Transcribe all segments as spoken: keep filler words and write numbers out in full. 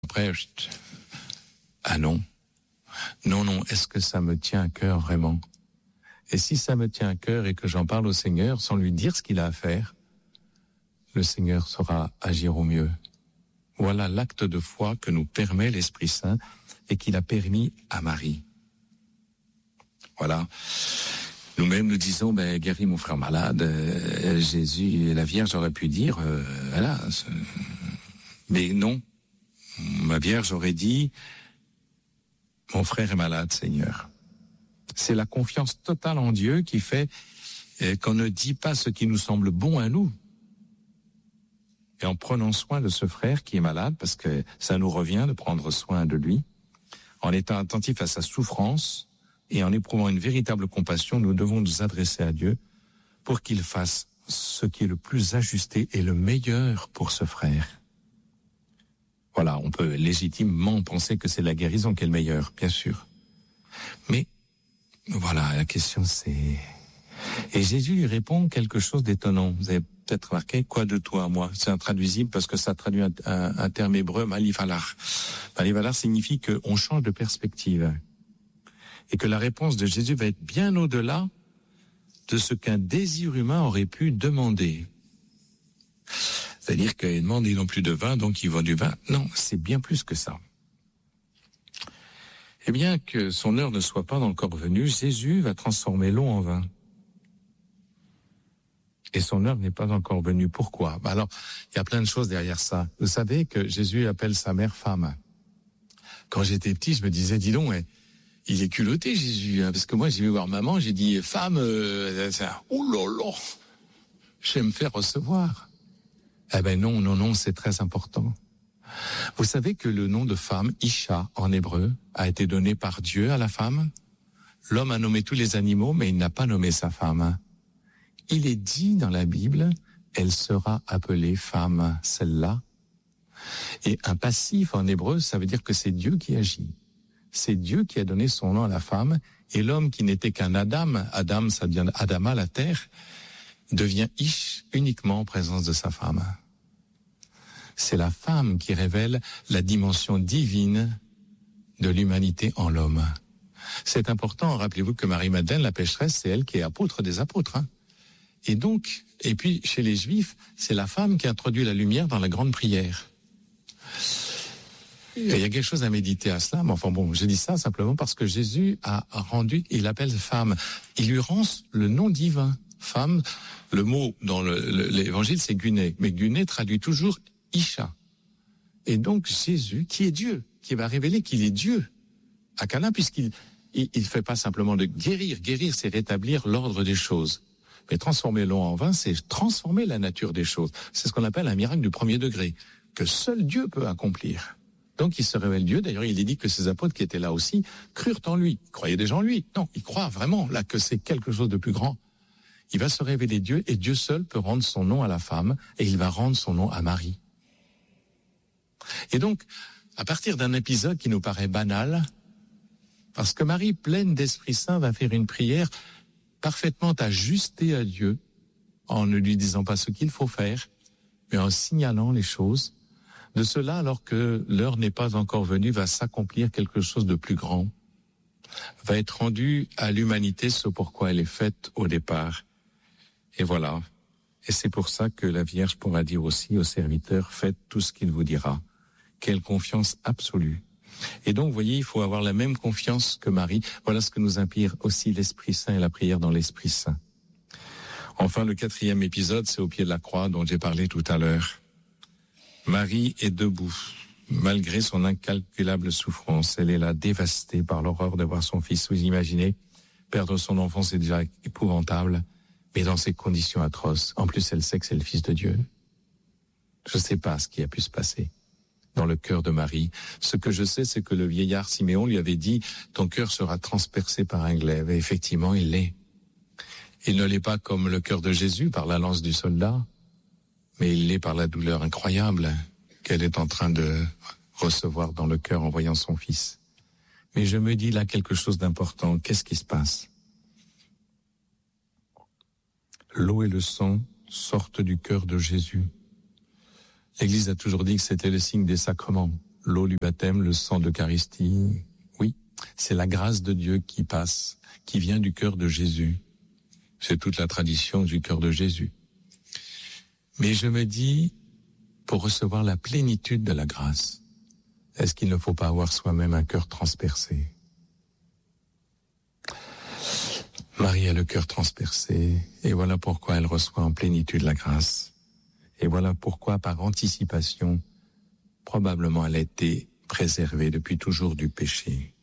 Après, je... ah non, non, non, est-ce que ça me tient à cœur vraiment? Et si ça me tient à cœur et que j'en parle au Seigneur sans lui dire ce qu'il a à faire, le Seigneur saura agir au mieux. Voilà l'acte de foi que nous permet l'Esprit Saint et qu'il a permis à Marie. Voilà. Nous-mêmes, nous disons, ben, guéris mon frère malade, euh, Jésus et la Vierge auraient pu dire, euh, voilà. Mais non. Ma Vierge aurait dit, mon frère est malade, Seigneur. C'est la confiance totale en Dieu qui fait euh, qu'on ne dit pas ce qui nous semble bon à nous. Et en prenant soin de ce frère qui est malade, parce que ça nous revient de prendre soin de lui, en étant attentif à sa souffrance et en éprouvant une véritable compassion, nous devons nous adresser à Dieu pour qu'il fasse ce qui est le plus ajusté et le meilleur pour ce frère. Voilà, on peut légitimement penser que c'est la guérison qui est le meilleur, bien sûr. Mais voilà, la question c'est... Et Jésus lui répond quelque chose d'étonnant. Vous avez peut-être remarqué, quoi de toi, moi? C'est intraduisible parce que ça traduit un, un, un terme hébreu, malivalar. Malivalar signifie qu'on change de perspective. Et que la réponse de Jésus va être bien au-delà de ce qu'un désir humain aurait pu demander. C'est-à-dire qu'il demande, ils n'ont plus de vin, donc ils vendent du vin. Non, c'est bien plus que ça. Et bien que son heure ne soit pas encore venue, Jésus va transformer l'eau en vin. Et son heure n'est pas encore venue. Pourquoi? Bah alors, il y a plein de choses derrière ça. Vous savez que Jésus appelle sa mère femme. Quand j'étais petit, je me disais, dis donc, il est culotté, Jésus, hein, parce que moi, j'ai vu voir maman, j'ai dit, femme, euh, oh là là, je vais me faire recevoir. Eh ben non, non, non, c'est très important. Vous savez que le nom de femme, Isha, en hébreu, a été donné par Dieu à la femme. L'homme a nommé tous les animaux, mais il n'a pas nommé sa femme. Il est dit dans la Bible, elle sera appelée femme, celle-là. Et un passif en hébreu, ça veut dire que c'est Dieu qui agit. C'est Dieu qui a donné son nom à la femme, et l'homme qui n'était qu'un Adam, Adam, ça devient Adama, la terre, devient Ish uniquement en présence de sa femme. C'est la femme qui révèle la dimension divine de l'humanité en l'homme. C'est important, rappelez-vous que Marie-Madeleine, la pécheresse, c'est elle qui est apôtre des apôtres, hein. Et donc, et puis chez les Juifs, c'est la femme qui introduit la lumière dans la grande prière. Et il y a quelque chose à méditer à cela, mais enfin bon, je dis ça simplement parce que Jésus a rendu, il l'appelle femme. Il lui rend le nom divin. Femme, le mot dans le, le, l'évangile c'est Guné, mais Guné traduit toujours Isha. Et donc Jésus, qui est Dieu, qui va révéler qu'il est Dieu à Cana, puisqu'il il, il fait pas simplement de guérir. Guérir, c'est rétablir l'ordre des choses. Mais transformer l'eau en vin, c'est transformer la nature des choses. C'est ce qu'on appelle un miracle du premier degré, que seul Dieu peut accomplir. Donc il se révèle Dieu. D'ailleurs, il est dit que ces apôtres qui étaient là aussi crurent en lui. Ils croyaient déjà en lui. Non, ils croient vraiment là que c'est quelque chose de plus grand. Il va se révéler Dieu et Dieu seul peut rendre son nom à la femme et il va rendre son nom à Marie. Et donc, à partir d'un épisode qui nous paraît banal, parce que Marie, pleine d'Esprit Saint, va faire une prière parfaitement ajustée à Dieu, en ne lui disant pas ce qu'il faut faire, mais en signalant les choses. De cela, alors que l'heure n'est pas encore venue, va s'accomplir quelque chose de plus grand, va être rendu à l'humanité ce pourquoi elle est faite au départ. Et voilà. Et c'est pour ça que la Vierge pourra dire aussi aux serviteurs, faites tout ce qu'il vous dira. Quelle confiance absolue. Et donc, vous voyez, il faut avoir la même confiance que Marie. Voilà ce que nous inspire aussi l'Esprit Saint et la prière dans l'Esprit Saint. Enfin, le quatrième épisode, c'est au pied de la croix dont j'ai parlé tout à l'heure. Marie est debout. Malgré son incalculable souffrance, elle est là dévastée par l'horreur de voir son fils. Vous imaginez, perdre son enfant, c'est déjà épouvantable, mais dans ces conditions atroces. En plus, elle sait que c'est le Fils de Dieu. Je ne sais pas ce qui a pu se passer dans le cœur de Marie. Ce que je sais, c'est que le vieillard Siméon lui avait dit « Ton cœur sera transpercé par un glaive ». Et effectivement, il l'est. Il ne l'est pas comme le cœur de Jésus par la lance du soldat, mais il l'est par la douleur incroyable qu'elle est en train de recevoir dans le cœur en voyant son fils. Mais je me dis là quelque chose d'important. Qu'est-ce qui se passe? L'eau et le sang sortent du cœur de Jésus. L'Église a toujours dit que c'était le signe des sacrements. l'eau du baptême, le sang d'Eucharistie. Oui, c'est la grâce de Dieu qui passe, qui vient du cœur de Jésus. C'est toute la tradition du cœur de Jésus. Mais je me dis, pour recevoir la plénitude de la grâce, est-ce qu'il ne faut pas avoir soi-même un cœur transpercé? Marie a le cœur transpercé, et voilà pourquoi elle reçoit en plénitude la grâce. Et voilà pourquoi, par anticipation, probablement elle a été préservée depuis toujours du péché.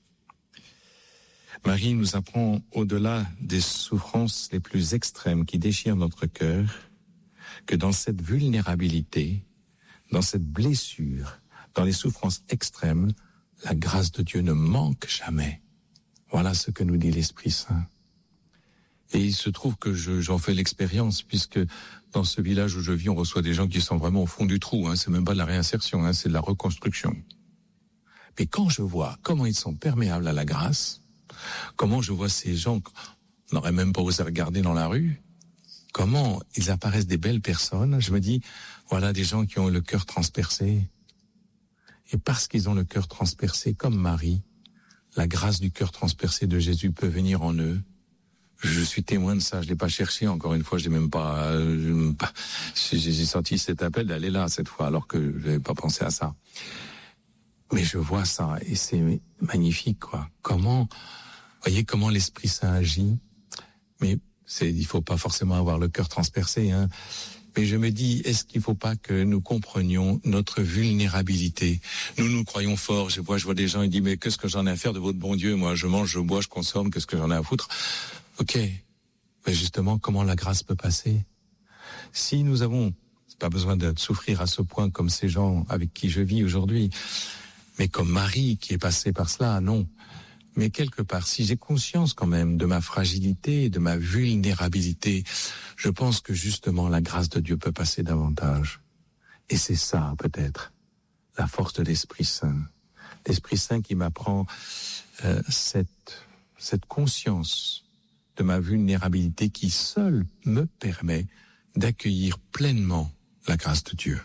Marie nous apprend, au-delà des souffrances les plus extrêmes qui déchirent notre cœur, que dans cette vulnérabilité, dans cette blessure, dans les souffrances extrêmes, la grâce de Dieu ne manque jamais. Voilà ce que nous dit l'Esprit Saint. Et il se trouve que je, j'en fais l'expérience, puisque dans ce village où je vis, on reçoit des gens qui sont vraiment au fond du trou. Hein. C'est même pas de la réinsertion, hein, c'est de la reconstruction. Mais quand je vois comment ils sont perméables à la grâce, comment je vois ces gens qu'on n'aurait même pas osé regarder dans la rue, comment ils apparaissent des belles personnes, je me dis, voilà des gens qui ont le cœur transpercé. Et parce qu'ils ont le cœur transpercé, comme Marie, la grâce du cœur transpercé de Jésus peut venir en eux. Je suis témoin de ça, je l'ai pas cherché, encore une fois, j'ai même pas, euh, pas j'ai, j'ai senti cet appel d'aller là cette fois, alors que je n'avais pas pensé à ça. Mais je vois ça, et c'est magnifique, quoi. Comment, voyez comment l'Esprit Saint agit. Mais c'est, il faut pas forcément avoir le cœur transpercé, hein. Mais je me dis, est-ce qu'il faut pas que nous comprenions notre vulnérabilité? Nous, nous croyons fort. Je vois, je vois des gens, ils disent, mais qu'est-ce que j'en ai à faire de votre bon Dieu? Moi, je mange, je bois, je consomme, qu'est-ce que j'en ai à foutre? Ok. Mais justement, comment la grâce peut passer? Si nous avons, c'est pas besoin de souffrir à ce point comme ces gens avec qui je vis aujourd'hui, mais comme Marie qui est passée par cela, non. Mais quelque part, si j'ai conscience quand même de ma fragilité, de ma vulnérabilité, je pense que justement la grâce de Dieu peut passer davantage. Et c'est ça, peut-être, la force de l'Esprit Saint. L'Esprit Saint qui m'apprend euh, cette, cette conscience de ma vulnérabilité qui seule me permet d'accueillir pleinement la grâce de Dieu.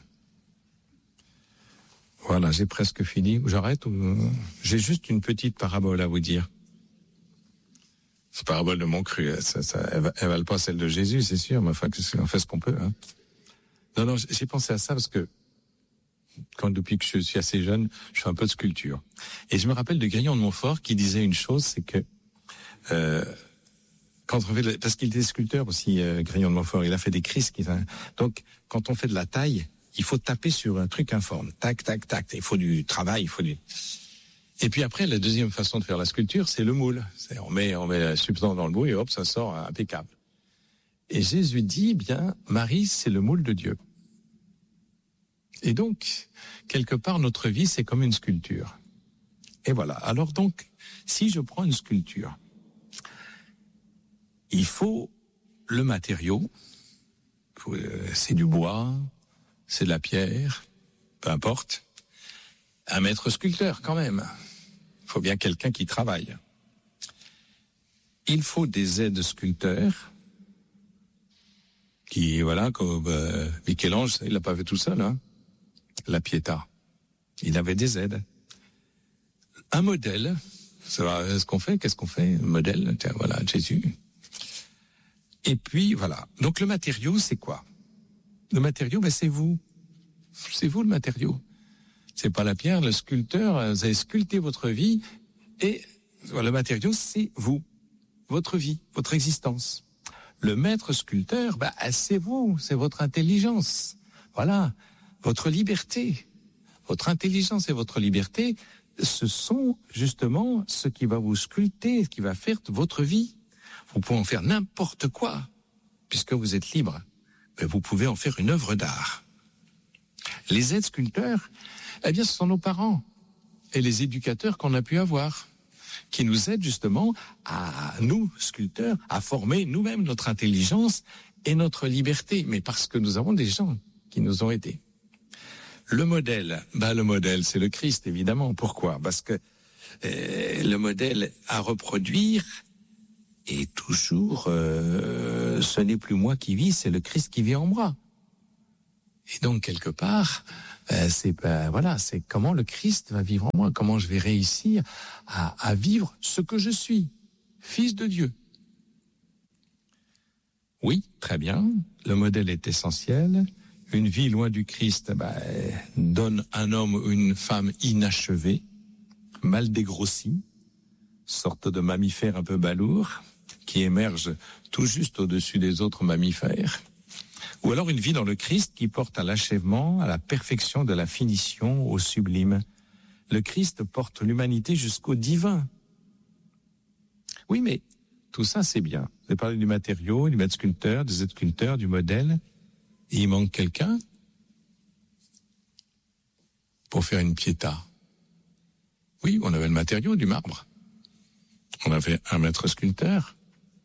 Voilà, j'ai presque fini. J'arrête ou... J'ai juste une petite parabole à vous dire. C'est parabole de mon cru. Ça, ça, elle, elle valent pas celle de Jésus, c'est sûr, mais enfin, on fait ce qu'on peut. Hein. Non, non, j'ai pensé à ça parce que quand depuis que je suis assez jeune, je fais un peu de sculpture. Et je me rappelle de Grignon de Montfort qui disait une chose, c'est que euh, quand on fait, parce qu'il était sculpteur aussi, euh, Grignon de Montfort, il a fait des Christ. Qui, hein, donc, quand on fait de la taille, il faut taper sur un truc informe. Tac, tac, tac. Il faut du travail, il faut du... Et puis après, la deuxième façon de faire la sculpture, c'est le moule. C'est, on met, on met la substance dans le moule et hop, ça sort impeccable. Et Jésus dit, bien, Marie, c'est le moule de Dieu. Et donc, quelque part, notre vie, c'est comme une sculpture. Et voilà. Alors donc, si je prends une sculpture, il faut le matériau, c'est du bois, c'est de la pierre, peu importe. Un maître sculpteur, quand même. Il faut bien quelqu'un qui travaille. Il faut des aides sculpteurs qui, voilà, comme euh, Michel-Ange, il l'a pas fait tout seul, hein. La Pietà. Il avait des aides. Un modèle, ça va, ce qu'on fait, qu'est-ce qu'on fait? Un modèle, tiens, voilà, Jésus. Et puis, voilà. Donc, le matériau, c'est quoi? Le matériau, ben, c'est vous. C'est vous, le matériau. C'est pas la pierre, le sculpteur, vous avez sculpté votre vie, et le matériau, c'est vous. Votre vie, votre existence. Le maître sculpteur, ben, c'est vous, c'est votre intelligence. Voilà. Votre liberté. Votre intelligence et votre liberté, ce sont justement ce qui va vous sculpter, ce qui va faire votre vie. Vous pouvez en faire n'importe quoi, puisque vous êtes libre. Mais vous pouvez en faire une œuvre d'art. Les aides sculpteurs, eh bien, ce sont nos parents et les éducateurs qu'on a pu avoir, qui nous aident justement à, nous, sculpteurs, à former nous-mêmes notre intelligence et notre liberté, mais parce que nous avons des gens qui nous ont aidés. Le modèle, bah le modèle, c'est le Christ, évidemment. Pourquoi? Parce que euh, le modèle à reproduire est toujours, euh, ce n'est plus moi qui vis, c'est le Christ qui vit en moi. Et donc, quelque part, euh, c'est ben, voilà, c'est comment le Christ va vivre en moi, comment je vais réussir à, à vivre ce que je suis, fils de Dieu. Oui, très bien, le modèle est essentiel. Une vie loin du Christ ben, donne un homme ou une femme inachevé, mal dégrossi, sorte de mammifère un peu balourd, qui émerge tout juste au-dessus des autres mammifères. Ou alors une vie dans le Christ qui porte à l'achèvement, à la perfection de la finition, au sublime. Le Christ porte l'humanité jusqu'au divin. Oui, mais tout ça, c'est bien. Vous avez parlé du matériau, du maître sculpteur, des aides sculpteurs, du modèle. Et il manque quelqu'un pour faire une piéta. Oui, on avait le matériau, du marbre. On avait un maître sculpteur,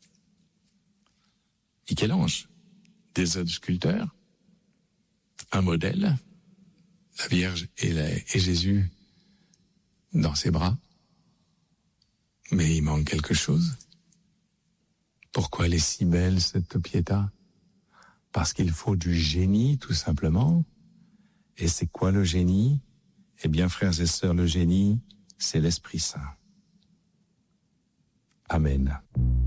Michel-Ange. Des aides sculpteurs, un modèle, la Vierge et, la, et Jésus dans ses bras. Mais il manque quelque chose. Pourquoi elle est si belle, cette Pietà? Parce qu'il faut du génie, tout simplement. Et c'est quoi le génie? Eh bien, frères et sœurs, le génie, c'est l'Esprit Saint. Amen.